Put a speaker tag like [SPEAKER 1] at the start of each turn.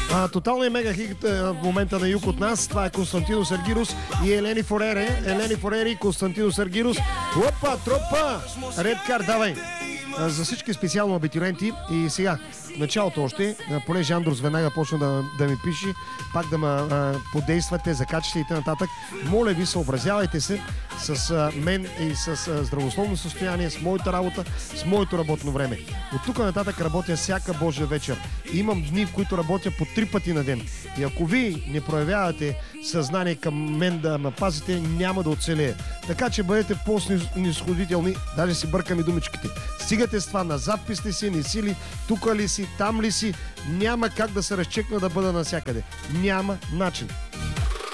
[SPEAKER 1] Тоталният мега хит в момента на юг от нас. Това е Константино Сергирос и Елени Форере. Елени Форери и Константино Сергирос. Опа, тропа! Ред кар, давай! За всички специално абитуренти и сега, началото още, понеже Андрос веднага почна да ми пише, пак да ме подействате, закачате и т.н. Моля ви, съобразявайте се с мен и с здравословно състояние, с моята работа, с моето работно време. От тук нататък работя всяка Божия вечер. Имам дни, в които работя по 3 пъти на ден. И ако ви не проявявате съзнание към мен да ме пазите, няма да оцелея. Така че бъдете по-снисходителни, даже си бъркам и думичките. Стигате с това, назад писте си, не си ли, тука ли си, там ли си, няма как да се разчекна да бъда навсякъде. Няма начин.